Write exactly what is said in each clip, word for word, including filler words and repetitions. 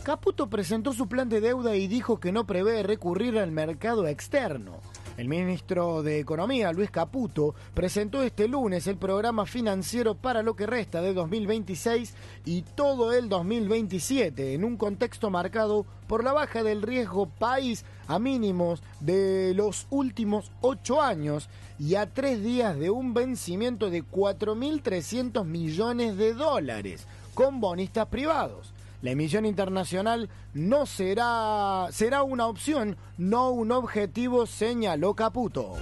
Caputo presentó su plan de deuda y dijo que no prevé recurrir al mercado externo. El ministro de Economía, Luis Caputo, presentó este lunes el programa financiero para lo que resta de dos mil veintiséis y todo el dos mil veintisiete, en un contexto marcado por la baja del riesgo país a mínimos de los últimos ocho años y a tres días de un vencimiento de cuatro mil trescientos millones de dólares con bonistas privados. La emisión internacional no será, será una opción, no un objetivo, señaló Caputo.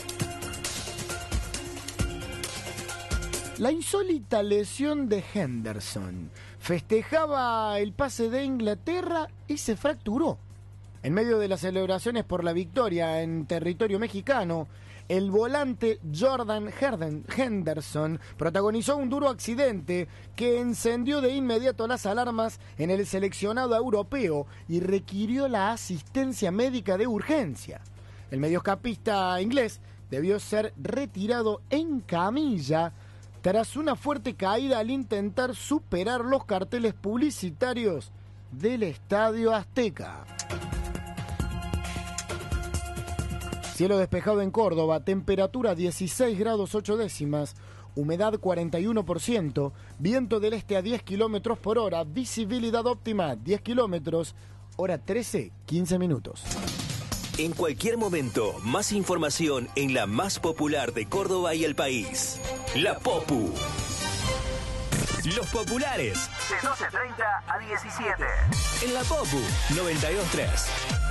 La insólita lesión de Henderson. Festejaba el pase de Inglaterra y se fracturó. En medio de las celebraciones por la victoria en territorio mexicano, el volante Jordan Henderson protagonizó un duro accidente que encendió de inmediato las alarmas en el seleccionado europeo y requirió la asistencia médica de urgencia. El mediocampista inglés debió ser retirado en camilla tras una fuerte caída al intentar superar los carteles publicitarios del Estadio Azteca. Cielo despejado en Córdoba, temperatura dieciséis grados ocho décimas, humedad cuarenta y uno por ciento, viento del este a diez kilómetros por hora, visibilidad óptima diez kilómetros, hora trece, quince minutos. En cualquier momento, más información en la más popular de Córdoba y el país. La Popu. Los populares. De doce treinta a diecisiete. En La Popu noventa y dos punto tres.